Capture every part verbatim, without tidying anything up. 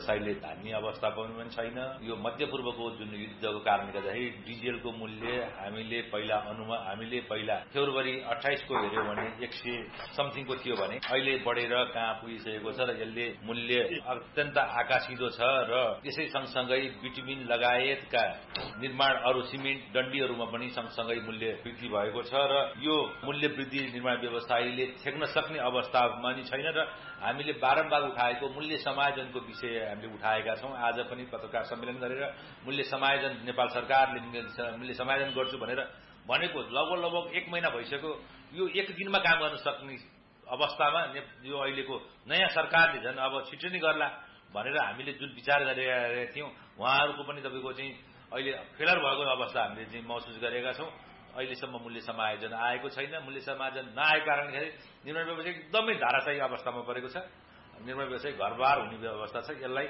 व्यवसायले धान्ने अवस्था पनि छैन। यो मध्यपूर्वको जुन युद्धको कारणले गर्दाखेरि डिजेलको मूल्य हामीले पहिला अनुमा हामीले पहिला फेब्रुअरी अट्ठाइसको हेर्यौं भने एक सय समथिङको थियो भने अहिले बढेर कहाँ पुगिसकेको छ र यसले मूल्य अत्यन्त आकाशिलो छ र यसै सँगसँगै बिटुमिन लगायतका निर्माण अरू सिमेन्ट डन्डीहरूमा पनि सँगसँगै मूल्य वृद्धि भएको छ र यो मूल्य वृद्धि निर्माण व्यवसायीले ठेक्न सक्ने अवस्थामा नि छैन र हामीले बारम्बार उठाएको मूल्य समायोजनको विषय हामीले उठाएका छौं। आज पनि पत्रकार सम्मेलन गरेर मूल्य समायोजन नेपाल सरकारले मूल्य समायोजन गर्छु भनेर भनेको लगभग लगभग एक महिना भइसक्यो। यो एक दिनमा काम गर्न सक्ने अवस्थामा यो अहिलेको नयाँ सरकारले झन् अब छिटो नै गर्ला भनेर हामीले जुन विचार गरिरहेका थियौं उहाँहरूको पनि तपाईको चाहिँ अहिले फेलर भएको अवस्था हामीले चाहिँ महसुस गरेका छौं। अहिलेसम्म मूल्य समायोजन आएको छैन। मूल्य समायोजन नआएको कारणले निर्माण व्यवसाय एकदमै धाराशायी अवस्थामा परेको छ। निर्माण व्यवसाय घरबार हुने व्यवस्था छ। यसलाई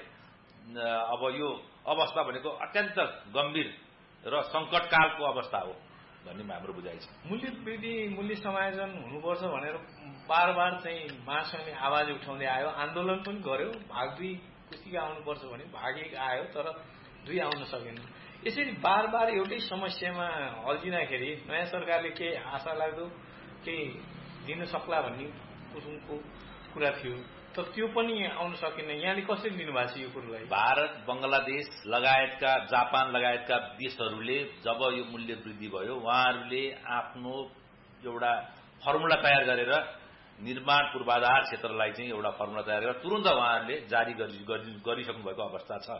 अब यो अवस्था भनेको अत्यन्त गम्भीर र संकटकालको अवस्था हो भन्ने हाम्रो बुझाइ छ। मूल्य वृद्धि मूल्य समायोजन हुनुपर्छ भनेर बार बार चाहिँ महासंघले आवाज उठाउँदै आयो, आन्दोलन पनि गर्यो। भाग दुई पुस्तिका आउनुपर्छ भने भाग एक आयो तर दुई आउन सकेन। यसरी बार बार एउटै समस्यामा अल्झिँदाखेरि नयाँ सरकारले के आशा लाग्दो केही दिन सक्ला भन्ने किसिमको कुरा थियो तर त्यो पनि आउन सकेन। यहाँले कसरी लिनुभएको छ यो कुरालाई? भारत, बंगलादेश लगायतका जापान लगायतका देशहरूले जब यो मूल्य वृद्धि भयो उहाँहरूले आफ्नो एउटा फर्मुला तयार गरेर निर्माण पूर्वाधार क्षेत्रलाई चाहिँ एउटा फर्मुला तयार गरेर तुरुन्त उहाँहरूले जारी गरिसक्नु भएको अवस्था छ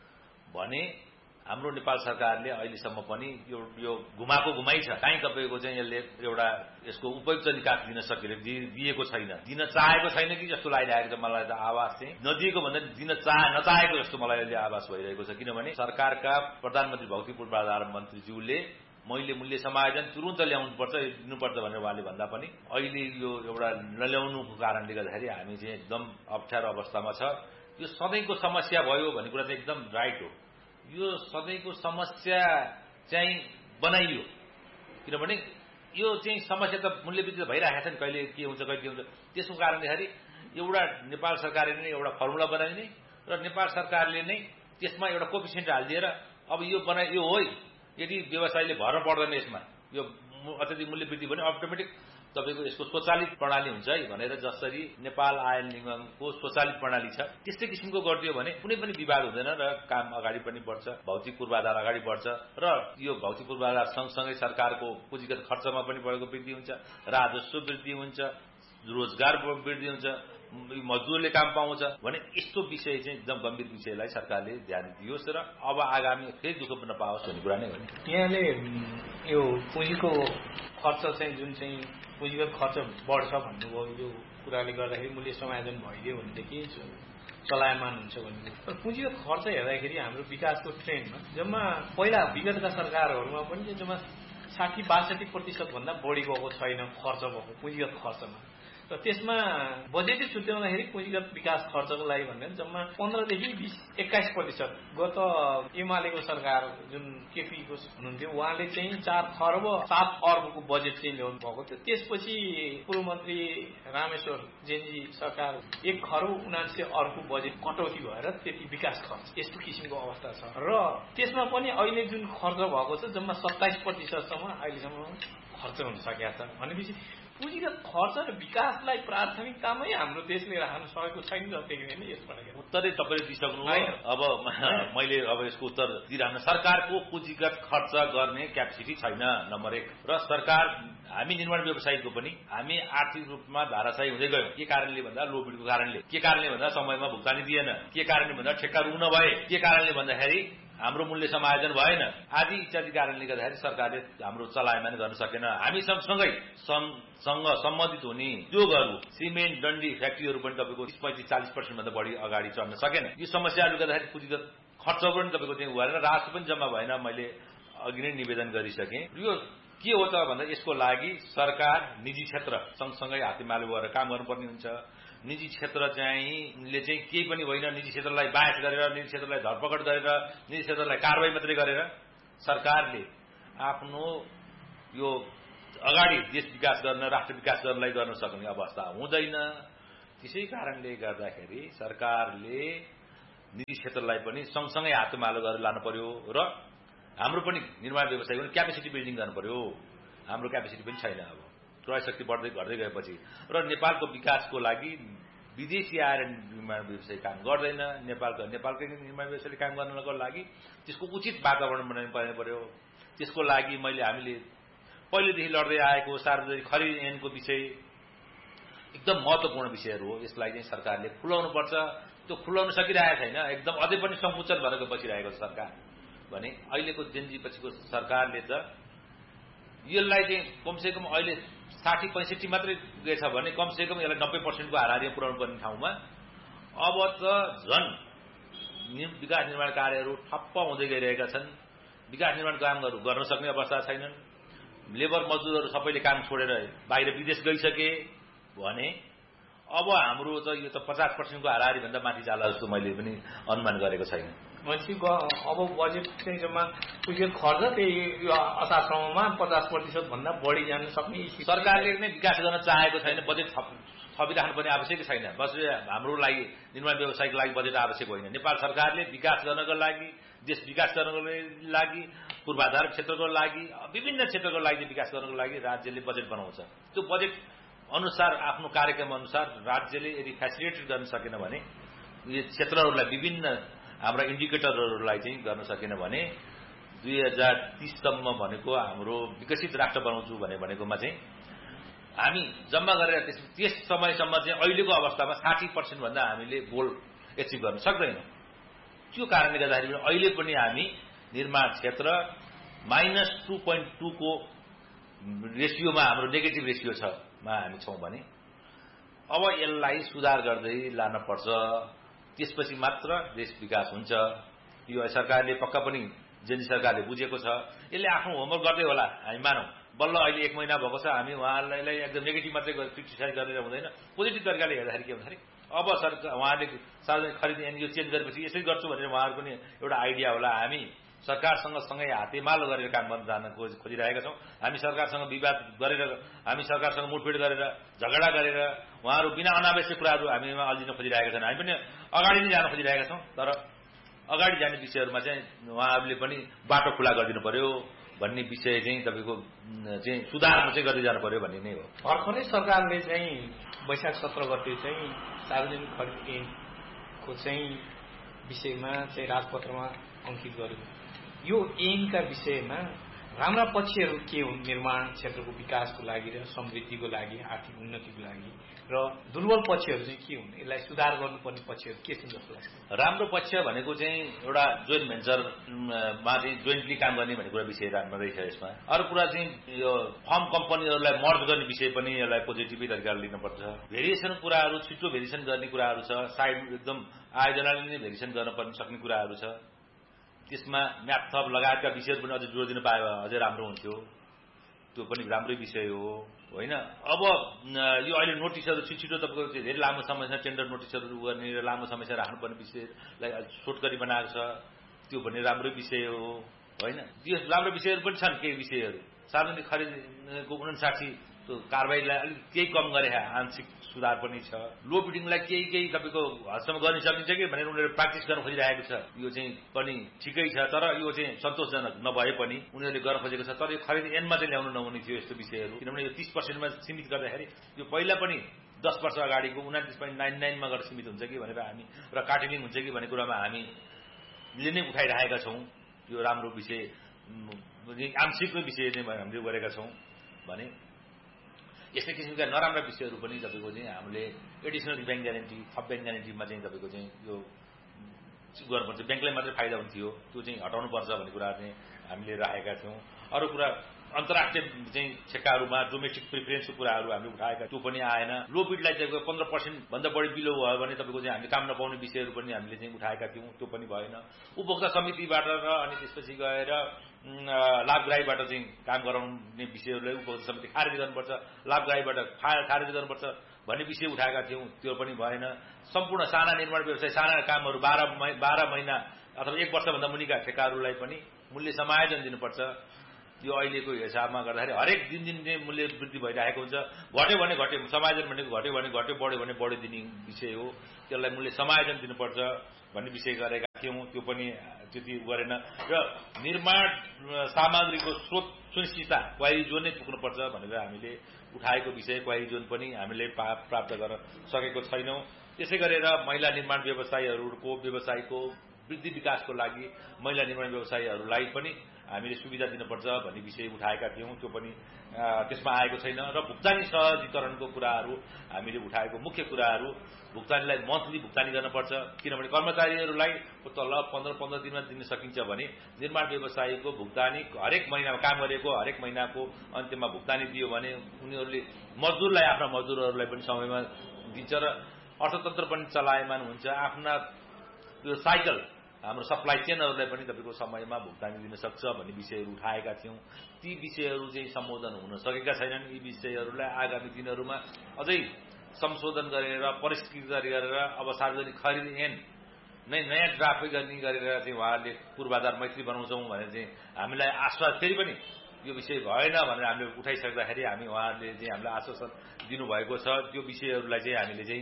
भने हाम्रो नेपाल सरकारले अहिलेसम्म पनि यो यो घुमाको घुमाइ छ। काहीँ तपाईको चाहिँ यसले एउटा यसको उपयुक्त निकास दिन सकेर दिएको छैन, दिन चाहेको छैन कि जस्तो लागिरहेको छ मलाई। त आवाज चाहिँ नदिएको भन्दा दिन चाह नचाहेको जस्तो मलाई अहिले आवाज भइरहेको छ। किनभने सरकारका प्रधानमन्त्री भौतिक पूर्वाधार मन्त्रीज्यूले मैले मूल्य समायोजन तुरुन्त ल्याउनुपर्छ दिनुपर्छ भनेर उहाँले भन्दा पनि अहिले यो एउटा नल्याउनुको कारणले गर्दाखेरि हामी चाहिँ एकदम अप्ठ्यारो अवस्थामा छ। यो सधैँको समस्या भयो भन्ने कुरा चाहिँ एकदम राइट हो। यो सधैँको समस्या चाहिँ बनाइयो किनभने यो चाहिँ समस्या त मूल्य वृद्धि भइरहेको छ नि, कहिले के हुन्छ कहिले के हुन्छ। त्यसको कारणले एउटा नेपाल सरकारले नै एउटा फर्मुला बनाइने र नेपाल सरकारले नै त्यसमा एउटा कोफिसिएन्ट हालिदिएर अब यो बनाइ यो हो यदि व्यवसायले भर्न पर्दैन यसमा यो अत्यधिक मूल्य वृद्धि भने अटोमेटिक तपाईको यसको स्वचालित प्रणाली हुन्छ है भनेर जसरी नेपाल आयल निगमको स्वचालित प्रणाली छ त्यस्तै किसिमको गरिदियो भने कुनै पनि विवाद हुँदैन र काम अगाडि पनि बढ्छ, भौतिक पूर्वाधार अगाडि बढ्छ र यो भौतिक पूर्वाधार सँगसँगै सरकारको पुँजीगत खर्चमा पनि बढेको वृद्धि हुन्छ, राजस्व वृद्धि हुन्छ, रोजगार वृद्धि हुन्छ, मजदुरले काम पाउँछ भने यस्तो विषय चाहिँ एकदम गम्भीर विषयलाई सरकारले ध्यान दियोस् र अब आगामी फेरि दुःख पनि नपाओस् भन्ने कुरा नै हो नि। यहाँले यो पुँजीको खर्च चाहिँ जुन चाहिँ पुँजीगत खर्च बढ्छ भन्नुभयो यो कुराले गर्दाखेरि मूल्य समायोजन भइदियो भनेदेखि चलायमान हुन्छ भन्ने। तर पुँजीगत खर्च हेर्दाखेरि हाम्रो विकासको ट्रेन्डमा जम्मा पहिला विगतका सरकारहरूमा पनि जम्मा साठी बासठी प्रतिशत भन्दा बढी गएको छैन खर्च भएको पुँजीगत खर्चमा र त्यसमा बजेटै छुट्याउँदाखेरि पुँजीगत विकास खर्चको लागि भनेर जम्मा पन्ध्रदेखि बिस एक्काइस प्रतिशत गत एमालेको सरकार जुन केपीको हुनुहुन्थ्यो उहाँले चाहिँ चार खर्ब सात अर्बको बजेट चाहिँ ल्याउनु भएको थियो। त्यसपछि पूर्व मन्त्री रामेश्वर जेनजी सरकार एक खर्ब उनासी अर्बको बजेट कटौती भएर त्यति विकास खर्च यस्तो किसिमको अवस्था छ र त्यसमा पनि अहिले जुन खर्च भएको छ जम्मा सत्ताइस प्रतिशतसम्म अहिलेसम्म खर्च हुन सकेको छ भनेपछि पुँजीगत खर्च र विकासलाई प्राथमिकतामै हाम्रो देशले राख्न सकेको छैन जस्तो देखिँदैन। यसबाट उत्तरै तपाईँले दिइसक्नु अब मैले अब यसको उत्तर दिइरहन सरकारको पुँजीगत खर्च गर्ने क्यापेसिटी छैन नम्बर एक र सरकार हामी निर्माण व्यवसायीको पनि हामी आर्थिक रूपमा धाराशायी हुँदै गयौं। के कारणले भन्दा लोभिडको कारणले, के कारणले भन्दा समयमा भुक्तानी दिएन, के कारणले भन्दा ठेक्का रुन भए, के कारणले भन्दाखेरि हाम्रो मूल्य समायोजन भएन आदि इत्यादि कारणले गर्दाखेरि सरकारले हाम्रो चलायमान गर्न सकेन। हामी सँगसँगै सँग सम्बन्धित हुने उद्योगहरू सिमेन्ट डन्डी फ्याक्ट्रीहरू पनि तपाईँको तीस पैंतीस चालीस पर्सेन्ट भन्दा बढी अगाडि चढ्न सकेन। यो समस्याहरूले गर्दाखेरि पुँजीगत खर्च पनि तपाईँको चाहिँ भएन, राशि पनि जम्मा भएन। मैले अघि नै निवेदन गरिसकेँ। यो के हो त भन्दा यसको लागि सरकार निजी क्षेत्र सँगसँगै हातेमालो गरेर काम गर्नुपर्ने हुन्छ। निजी क्षेत्र चाहिँ ले चाहिँ केही पनि होइन, निजी क्षेत्रलाई बाहेक गरेर निजी क्षेत्रलाई धरपकड गरेर निजी क्षेत्रलाई कारबाही मात्रै गरेर सरकारले आफ्नो यो अगाडि देश विकास गर्न राष्ट्र विकास गर्नलाई गर्न सक्ने अवस्था हुँदैन। त्यसै कारणले गर्दाखेरि सरकारले निजी क्षेत्रलाई पनि सँगसँगै हातमालो गरेर लानु पर्यो र हाम्रो पनि निर्माण व्यवसायको पनि क्यापेसिटी बिल्डिङ गर्नु पर्यो। हाम्रो क्यापेसिटी पनि छैन अब क्रय शक्ति बढ्दै घट्दै गएपछि र नेपालको विकासको लागि विदेशी आएर निर्माण व्यवसाय काम गर्दैन। नेपालको नेपालकै निर्माण व्यवसायले काम गर्नको लागि त्यसको उचित वातावरण बनाउनु पर्ने पर्यो। त्यसको लागि मैले हामीले पहिलेदेखि लड्दै आएको सार्वजनिक खरिद ऐनको विषय एकदम महत्त्वपूर्ण विषयहरू हो। यसलाई चाहिँ सरकारले खुलाउनु पर्छ। त्यो खुलाउन सकिरहेको छैन, एकदम अझै पनि संकुचन भएर बसिरहेको छ सरकार भने। अहिलेको जेनजी पछिको सरकारले त यसलाई चाहिँ कमसेकम अहिले साठी पैँसठी मात्रै गएछ भने कमसेकम यसलाई नब्बे पर्सेन्टको हाराहारी पुर्याउनु पर्ने ठाउँमा अब त झन् विकास निर्माण कार्यहरू ठप्प हुँदै गइरहेका छन्। विकास निर्माण कामहरू गर्न सक्ने अवस्था छैनन्। लेबर मजदुरहरू सबैले काम छोडेर बाहिर विदेश गइसके भने अब हाम्रो त यो त पचास पर्सेन्टको हाराहारी भन्दा माथि जाला जस्तो मैले पनि अनुमान गरेको छैन। अब बजेट चाहिँ जम्मा पुगेको खर्च त्यही असारसम्ममा पचास प्रतिशत भन्दा बढी जान सक्ने सरकारले नै विकास गर्न चाहेको छैन। बजेट थपिराख्नु पनि आवश्यक छैन। बस हाम्रो लागि निर्माण व्यवसायको लागि बजेट आवश्यक होइन। नेपाल सरकारले विकास गर्नको लागि, देश विकास गर्नको लागि, पूर्वाधार क्षेत्रको लागि, विभिन्न क्षेत्रको लागि विकास गर्नको लागि राज्यले बजेट बनाउँछ। त्यो बजेट अनुसार आफ्नो कार्यक्रम अनुसार राज्यले यदि फेसिलिटेट गर्न सकेन भने यो क्षेत्रहरूलाई विभिन्न हाम्रा इन्डिकेटरहरूलाई चाहिँ गर्न सकेन भने दुई हजार तीससम्म भनेको हाम्रो विकसित राष्ट्र बनाउँछु भने भनेकोमा चाहिँ हामी जम्मा गरेर त्यस त्यस समयसम्म चाहिँ अहिलेको अवस्थामा साठी पर्सेन्ट भन्दा हामीले गोल एचिभ गर्न सक्दैनौँ। त्यो कारणले गर्दाखेरि अहिले पनि हामी निर्माण क्षेत्र माइनस टू पोइन्ट टूको रेसियोमा हाम्रो नेगेटिभ रेसियो छ मा हामी छौँ भने अब यसलाई सुधार गर्दै लान पर्छ। त्यसपछि मात्र देश विकास हुन्छ। यो सरकारले पक्का पनि जेनजी सरकारले बुझेको छ। यसले आफ्नो होमवर्क गर्दै होला हामी मानौँ। बल्ल अहिले एक महिना भएको छ हामी उहाँलाई एकदम नेगेटिभ मात्रै क्रिटिसाइज गरेर हुँदैन। पोजिटिभ तरिकाले हेर्दाखेरि के भन्दाखेरि अब सरकार उहाँले सार्वजनिक खरिद ऐन यो चेन्ज गरेपछि यसै गर्छु भनेर उहाँहरू पनि एउटा आइडिया होला। हामी सरकारसँग सँगै हातेमालो गरेर काम गर्न जान खोजिरहेका छौँ। हामी सरकारसँग विवाद गरेर, हामी सरकारसँग मुठभेड गरेर, झगडा गरेर उहाँहरू बिना अनावश्यक कुराहरू हामीमा अल्झिन खोजिरहेका छन्। हामी पनि अगाडि नै जान खोजिरहेका छौँ। तर अगाडि जाने विषयहरूमा चाहिँ उहाँहरूले पनि बाटो खुला गरिदिनु पर्यो भन्ने विषय चाहिँ तपाईँको चाहिँ सुधार चाहिँ गर्दै जानु पर्यो भन्ने नै हो। भर्खरै सरकारले चाहिँ वैशाख सत्र गते चाहिँ सार्वजनिक खरिद ऐनको चाहिँ विषयमा चाहिँ राजपत्रमा अङ्कित गर्यो। यो ऐनका विषयमा राम्रा पक्षहरू के हुन् निर्माण क्षेत्रको विकासको लागि र समृद्धिको लागि, आर्थिक उन्नतिको लागि, र दुर्बल पक्षहरू चाहिँ के हुन्? यसलाई सुधार गर्नुपर्ने पक्षहरू के छन् जस्तो लाग्छ? राम्रो पक्ष भनेको चाहिँ एउटा जोइन्ट भेन्चरमा चाहिँ जोइन्टली काम गर्ने भन्ने कुरा विषय राम्रो रहेछ। यसमा अरू कुरा चाहिँ यो फर्म कम्पनीहरूलाई मर्ज गर्ने विषय पनि यसलाई पोजिटिभै तरिकाले लिनुपर्छ। भेरिएसन कुराहरू, छिटो भेरिएसन गर्ने कुराहरू छ। साइड एकदम आयोजनाले नै भेरिएसन गर्न पर्ने सक्ने कुराहरू छ। त्यसमा म्यापथप लगायतका विषयहरू पनि अझै जोड दिन पाए अझै राम्रो हुन्थ्यो। त्यो पनि राम्रै विषय हो होइन। अब यो अहिले नोटिसहरू छिटो तपाईँको धेरै लामो समयसम्म टेन्डर नोटिसहरू गर्ने र लामो समयसम्म राख्नुपर्ने विषयलाई छोटकरी बनाएको छ। त्यो पनि राम्रै विषय हो होइन। त्यो राम्रो विषयहरू पनि छन्। केही विषयहरू सार्वजनिक खरिदको उन्साठी त्यो कारबाहीलाई अलिक केही कम गरे आंशिक सुधार पनि छ। लो बिडिङलाई केही केही तपाईँको हदसम्म गर्न सकिन्छ कि भनेर उनीहरू प्र्याक्टिस गर्न खोजिरहेको छ। यो चाहिँ पनि ठिकै छ। तर यो चाहिँ सन्तोषजनक नभए पनि उनीहरूले गर्न खोजेको छ। तर यो खरिद ऐनमा चाहिँ ल्याउनु नहुने थियो यस्तो विषयहरू। किनभने यो तीस पर्सेन्टमा सीमित गर्दाखेरि यो पहिला पनि दस वर्ष अगाडिको उनातिस पोइन्ट नाइन नाइनमा गएर सीमित हुन्छ कि भनेर हामी र कार्टेलिङ हुन्छ कि भन्ने कुरामा हामीले नै उठाइरहेका छौँ। यो राम्रो विषय आंशिकको विषय चाहिँ हामीले गरेका छौँ भने यस्तै किसिमका नराम्रा विषयहरू पनि तपाईँको चाहिँ हामीले एडिसनल ब्याङ्क ग्यारेन्टी, थप ब्याङ्क ग्यारेन्टीमा चाहिँ तपाईँको चाहिँ यो गर्नुपर्छ। ब्याङ्कलाई मात्रै फाइदा हुन्थ्यो, त्यो चाहिँ हटाउनुपर्छ भन्ने कुरा चाहिँ हामीले राखेका थियौँ। अरू कुरा अन्तर्राष्ट्रिय चाहिँ ठेक्काहरूमा डोमेस्टिक प्रिफरेन्सको कुराहरू हामीले उठाएका, त्यो पनि आएन। लो बिडलाई चाहिँ पन्ध्र पर्सेन्ट भन्दा बढी बिलो भयो भने तपाईँको चाहिँ हामीले काम नपाउने विषयहरू पनि हामीले चाहिँ उठाएका थियौँ। त्यो पनि भएन। उपभोक्ता समितिबाट र अनि त्यसपछि गएर लाभग्राहीबाट चाहिँ काम गराउने विषयहरूलाई उपभोक्ता समिति खारेज गर्नुपर्छ, लाभग्राहीबाट खारेज गर्नुपर्छ भन्ने विषय उठाएका थियौँ। त्यो पनि भएन। सम्पूर्ण साना निर्माण व्यवसाय, साना कामहरू बाह्र बाह्र महिना अथवा एक वर्षभन्दा मुनिका ठेक्काहरूलाई पनि मूल्य समायोजन दिनुपर्छ। यो अहिलेको हिसाबमा गर्दाखेरि हरेक दिन दिन चाहिँ मूल्य वृद्धि भइरहेको हुन्छ। घट्यो भने घट्यो, समायोजन भनेको घट्यो भने घट्यो, बढ्यो भने बढ्यो दिने विषय हो। त्यसलाई मूल्य समायोजन दिनुपर्छ भन्ने विषय गरेका थियौँ, त्यो पनि त्यति गरेन। र निर्माण सामग्रीको स्रोत सुनिश्चितता क्वारी जोन नै पुग्नुपर्छ भनेर हामीले उठाएको विषय क्वारी जोन पनि हामीले प्राप्त गर्न सकेको छैनौँ। त्यसै गरेर महिला निर्माण व्यवसायीहरूको व्यवसायको वृद्धि विकासको लागि महिला निर्माण व्यवसायीहरूलाई पनि हामीले सुविधा दिनुपर्छ भन्ने विषय उठाएका थियौँ, त्यो पनि त्यसमा आएको छैन। र भुक्तानी सहजीकरणको कुराहरू हामीले उठाएको मुख्य कुराहरू, भुक्तानीलाई मन्थली भुक्तानी गर्नुपर्छ, किनभने कर्मचारीहरूलाई तलब पन्ध्र पन्ध्र दिनमा दिन सकिन्छ भने निर्माण व्यवसायीको भुक्तानी हरेक महिनामा काम गरेको हरेक महिनाको अन्त्यमा भुक्तानी दियो भने उनीहरूले मजदुरलाई आफ्ना मजदुरहरूलाई पनि समयमा दिन्छ र अर्थतन्त्र पनि चलायमान हुन्छ। आफ्ना त्यो साइकल हाम्रो सप्लाई चेनहरूलाई पनि तपाईँको समयमा भुक्तानी दिन सक्छ भन्ने विषयहरू उठाएका थियौँ। ती विषयहरू चाहिँ सम्बोधन हुन सकेका छैनन्। यी विषयहरूलाई आगामी दिनहरूमा अझै संशोधन गरेर परिष्कृत गरेर अब सार्वजनिक खरिद ऐन नै नयाँ ड्राफ्ट गर्ने गरेर चाहिँ उहाँहरूले पूर्वाधार मैत्री बनाउँछौँ भनेर चाहिँ हामीलाई आश्वास फेरि पनि यो विषय भएन भनेर हामीले उठाइसक्दाखेरि हामी उहाँहरूले चाहिँ हामीलाई आश्वासन दिनुभएको छ। त्यो विषयहरूलाई चाहिँ हामीले चाहिँ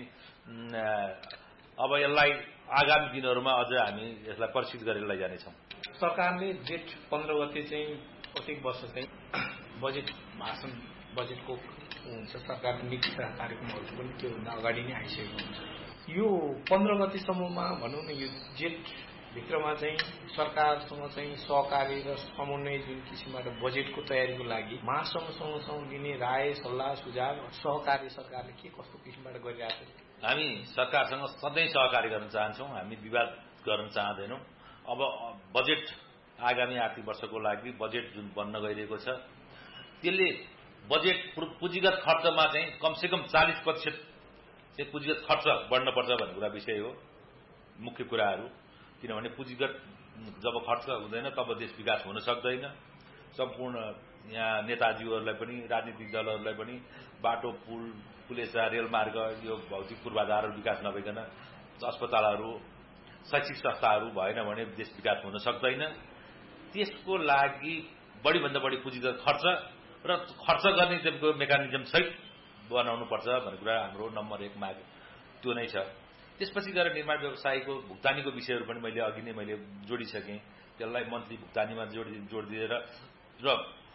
अब यसलाई आगामी दिनहरूमा अझ हामी यसलाई परिष्कृत गरेर लैजानेछौँ। सरकारले जेठ पन्ध्र गते चाहिँ प्रत्येक वर्ष चाहिँ बजेट भाषण बजेटको हुन्छ, सरकारको नीति तथा कार्यक्रमहरू पनि त्योभन्दा अगाडि नै आइसकेको हुन्छ। यो पन्ध्र गतेसम्ममा भनौँ न यो जेठ भित्रमा चाहिँ सरकारसँग चाहिँ सहकारी र समन्वय जुन किसिमबाट बजेटको तयारीको लागि महासङ्घसँग दिने राय सल्लाह सुझाव सहकारी सरकारले के कस्तो किसिमबाट गरिरहेको छ? हामी सरकारसँग सधैँ सहकारी गर्न चाहन्छौँ, हामी विवाद गर्न चाहँदैनौँ। अब बजेट आगामी आर्थिक वर्षको लागि बजेट जुन बन्न गइरहेको छ त्यसले बजेट पुँजीगत खर्चमा चाहिँ कमसेकम चालिस प्रतिशत चाहिँ पुँजीगत खर्च बढ्नुपर्छ भन्ने कुरा विषय हो, मुख्य कुराहरू। किनभने पुँजीगत जब खर्च हुँदैन तब देश विकास हुन सक्दैन। सम्पूर्ण यहाँ नेताजीहरूलाई पनि राजनीतिक दलहरूलाई पनि बाटो पुल पुलेसा रेलमार्ग यो भौतिक पूर्वाधारहरू विकास नभइकन अस्पतालहरू शैक्षिक संस्थाहरू भएन भने देश विकास हुन सक्दैन। त्यसको लागि बढीभन्दा बढी पुँजीगत खर्च र खर्च गर्ने त्यसको मेकानिजम सहित बनाउनुपर्छ भन्ने कुरा हाम्रो नम्बर एक माग त्यो नै छ। त्यसपछि गएर निर्माण व्यवसायको भुक्तानीको विषयहरू पनि मैले अघि नै मैले जोडिसकेँ। त्यसलाई मन्थली भुक्तानीमा जोड जोड दिएर र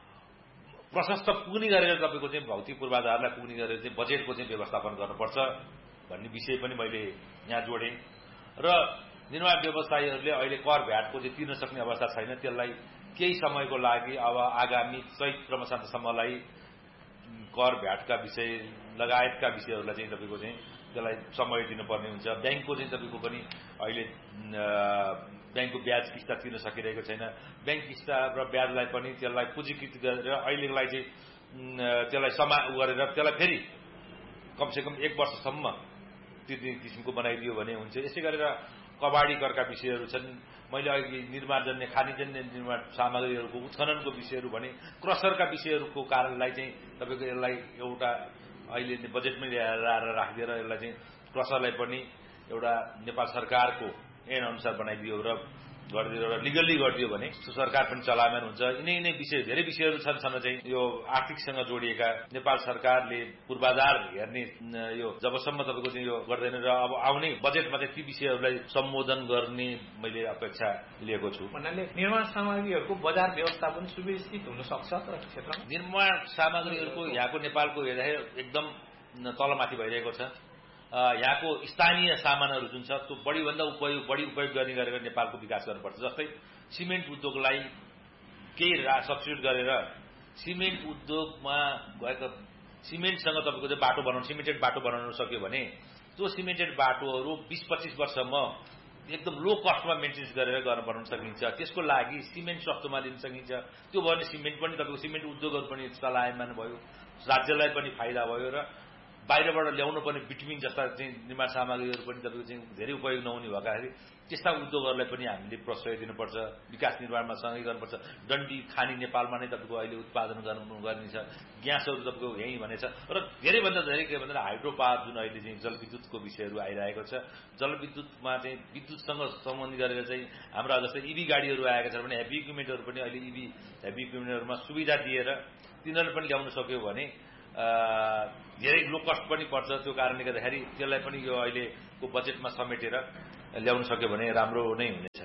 प्रशस्त पुग्ने गरेर तपाईँको चाहिँ भौतिक पूर्वाधारलाई पुग्ने गरेर चाहिँ बजेटको चाहिँ व्यवस्थापन गर्नुपर्छ भन्ने विषय पनि मैले यहाँ जोडेँ। र निर्माण व्यवसायीहरूले अहिले कर भ्याटको चाहिँ तिर्न सक्ने अवस्था छैन, त्यसलाई केही समयको लागि अब आगामी चैत्र मसान्तसम्मलाई कर भ्याटका विषय लगायतका विषयहरूलाई चाहिँ तपाईँको चाहिँ त्यसलाई समय दिनुपर्ने हुन्छ। ब्याङ्कको चाहिँ तपाईँको पनि अहिले ब्याङ्कको ब्याज किस्ता तिर्न सकिरहेको छैन। ब्याङ्क किस्ता र ब्याजलाई पनि त्यसलाई पुँजीकृत गरेर अहिलेलाई चाहिँ त्यसलाई समा गरेर त्यसलाई फेरि कमसेकम एक वर्षसम्म तिर्ने किसिमको बनाइदियो भने हुन्छ। यसै गरेर कबाडी करका विषयहरू छन्। मैले अहिले निर्माणजन्य खानीजन्य निर्माण सामग्रीहरूको उत्खननको विषयहरू भने क्रसरका विषयहरूको कारणलाई चाहिँ तपाईँको यसलाई एउटा अहिले बजेटमै ल्याएर राखिदिएर यसलाई चाहिँ क्रसरलाई पनि एउटा नेपाल सरकारको ऐन अनुसार बनाइदियो र गरिदियो र लिगल्ली गरिदियो भने सरकार पनि चलायमान हुन्छ। यिनै यिनै विषय धेरै विषयहरू छन् छन् चाहिँ यो आर्थिकसँग जोडिएका। नेपाल सरकारले पूर्वाधार हेर्ने यो जबसम्म तपाईँको चाहिँ यो गर्दैन र अब आउने बजेटमा चाहिँ ती विषयहरूलाई सम्बोधन गर्ने मैले अपेक्षा लिएको छु। भन्नाले निर्माण सामग्रीहरूको बजार व्यवस्थापन सुव्यवस्थित हुन सक्छ त क्षेत्रमा? निर्माण सामग्रीहरूको यहाँको नेपालको हेर्दाखेरि एकदम तलमाथि भइरहेको छ। यहाँको स्थानीय सामानहरू जुन छ त्यो बढीभन्दा उपयोग बढी उपयोग गर्ने गरेर नेपालको विकास गर्नुपर्छ। जस्तै सिमेन्ट उद्योगलाई केही सब्सिट्युट गरेर सिमेन्ट उद्योगमा गएको सिमेन्टसँग तपाईँको चाहिँ बाटो बनाउनु सिमेन्टेड बाटो बनाउन सक्यो भने त्यो सिमेन्टेड बाटोहरू बिस पच्चिस वर्षसम्म एकदम लो कस्टमा मेन्टेनेन्स गरेर गर्न बनाउन सकिन्छ। त्यसको लागि सिमेन्ट सस्तोमा दिन सकिन्छ। त्यो भयो भने सिमेन्ट पनि तपाईँको सिमेन्ट उद्योगहरू पनि चलायमान भयो, राज्यलाई पनि फाइदा भयो र बाहिरबाट ल्याउनु पर्ने बिटुमिन जस्ता चाहिँ निर्माण सामग्रीहरू पनि तपाईँको चाहिँ धेरै उपयोग नहुने भएकाखेरि त्यस्ता उद्योगहरूलाई पनि हामीले प्रश्रय दिनुपर्छ। विकास निर्माणमा सँगै गर्नुपर्छ। डन्डी खानी नेपालमा नै तपाईँको अहिले उत्पादन गर्नु गर्ने छ। ग्यासहरू तपाईँको यहीँ भनेछ र धेरैभन्दा धेरै के भन्दा हाइड्रो पावर जुन अहिले चाहिँ जलविद्युतको विषयहरू आइरहेको छ। जलविद्युतमा चाहिँ विद्युतसँग सम्बन्धित गरेर चाहिँ हाम्रा जस्तै इभी गाडीहरू आएका छन् भने हेभी इक्विपमेन्टहरू पनि अहिले इभी हेभी इक्विपमेन्टहरूमा सुविधा दिएर तिनीहरूले पनि ल्याउन सक्यो भने धेरै लो कस्ट पनि पर्छ। त्यो कारणले गर्दाखेरि त्यसलाई पनि यो अहिलेको बजेटमा समेटेर ल्याउन सक्यो भने राम्रो नै हुनेछ।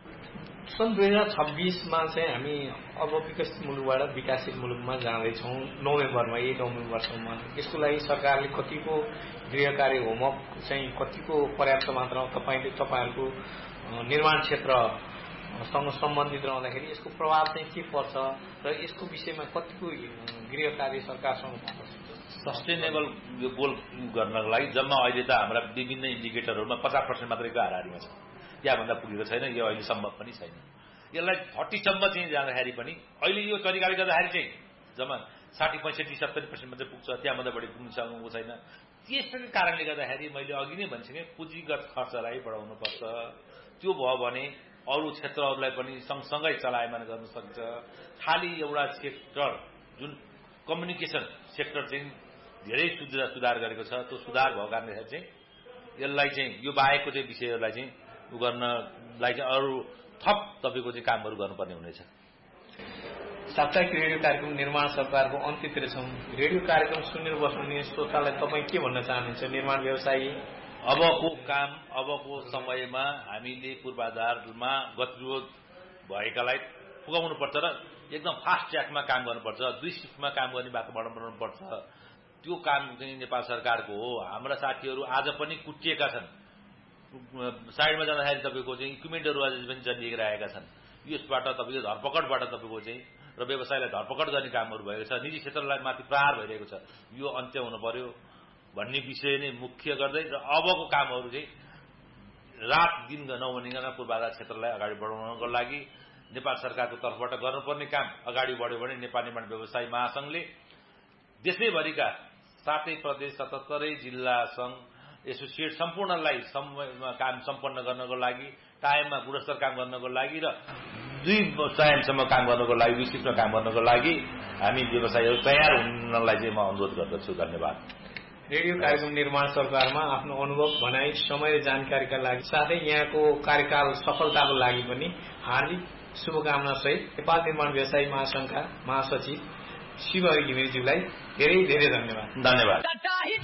सन् दुई हजार छब्बिसमा चाहिँ हामी अब विकसित मुलुकबाट विकासित मुलुकमा जाँदैछौँ नोभेम्बरमा, यही नोभेम्बरसम्म। यसको लागि सरकारले कतिको गृह कार्य होमवर्क चाहिँ कतिको पर्याप्त मात्रामा तपाईँले तपाईँहरूको निर्माण क्षेत्रसँग सम्बन्धित रहँदाखेरि यसको प्रभाव चाहिँ के पर्छ र यसको विषयमा कतिको गृह कार्य सरकारसँग पर्छ? सस्टेनेबल यो गोल गर्नको लागि जम्मा अहिले त हाम्रा विभिन्न इन्डिकेटरहरूमा पचास पर्सेन्ट मात्रैको हाराहारीमा छ, त्यहाँभन्दा पुगेको छैन। यो अहिले सम्भव पनि छैन। यसलाई थर्टीसम्म चाहिँ जाँदाखेरि पनि अहिले यो तरिकाले गर्दाखेरि चाहिँ जम्मा साठी पैँसठी सत्तरी पर्सेन्टमा चाहिँ पुग्छ, त्यहाँभन्दा बढी पुग्न सक्नुको छैन। त्यसै कारणले गर्दाखेरि मैले अघि नै भनिसकेँ पुँजीगत खर्चलाई बढाउनुपर्छ। त्यो भयो भने अरू क्षेत्रहरूलाई पनि सँगसँगै चलायमान गर्न सक्छ। खालि एउटा सेक्टर जुन कम्युनिकेसन सेक्टर चाहिँ धेरै सुधार सुधार गरेको छ, त्यो सुधार भएको कारणले चाहिँ यसलाई चाहिँ यो बाहेकको चाहिँ विषयहरूलाई चाहिँ उ गर्नलाई चाहिँ अरू थप तपाईँको चाहिँ कामहरू गर्नुपर्ने हुनेछ। साप्ताहिक रेडियो कार्यक्रम निर्माण सरकारको अन्त्यतिर छौँ। रेडियो कार्यक्रम सुनेर बस्नुहुने श्रोतालाई तपाईँ के भन्न चाहनुहुन्छ? निर्माण व्यवसायी अबको काम अबको समयमा हामीले पूर्वाधारमा गतिरोध भएकालाई पुगाउनुपर्छ र एकदम फास्ट ट्र्याकमा काम गर्नुपर्छ। दुई सिफ्टमा काम गर्ने वातावरण बनाउनुपर्छ। त्यो काम चाहिँ नेपाल सरकारको हो। हाम्रा साथीहरू आज पनि कुटिएका छन्। साइडमा जाँदाखेरि तपाईँको चाहिँ इक्विपमेन्टहरू आज पनि जन्मिएर आएका छन्। यसबाट तपाईँको धरपकडबाट तपाईँको चाहिँ र व्यवसायलाई धरपकड गर्ने कामहरू भएको छ। निजी क्षेत्रलाई माथि प्रहार भइरहेको छ। यो अन्त्य हुनु पर्यो भन्ने विषय नै मुख्य गर्दै र अबको कामहरू चाहिँ रात दिन नभनिकन पूर्वाधार क्षेत्रलाई अगाडि बढाउनको लागि नेपाल सरकारको तर्फबाट गर्नुपर्ने काम अगाडि बढ्यो भने नेपाल निर्माण व्यवसायी महासंघले देशैभरिका सातै प्रदेश सतहत्तरै जिल्ला सङ्घ एसोसिएट सम्पूर्णलाई समयमा काम सम्पन्न गर्नको लागि, टाइममा गुणस्तर काम गर्नको लागि र दुई टाइमसम्म काम गर्नको लागि, दुई सिफ्टमा काम गर्नको लागि हामी व्यवसायीहरू तयार हुनलाई चाहिँ म अनुरोध गर्दछु। धन्यवाद। रेडियो कार्यक्रम निर्माण सरकारमा आफ्नो अनुभव, भनाइ, समय र जानकारीका लागि साथै यहाँको कार्यकाल सफलताको लागि पनि हार्दिक शुभकामना सहित नेपाल निर्माण व्यवसायी महासंघका महासचिव शिवहरि घिमिरेज्यूलाई धेरै धेरै धन्यवाद। धन्यवाद।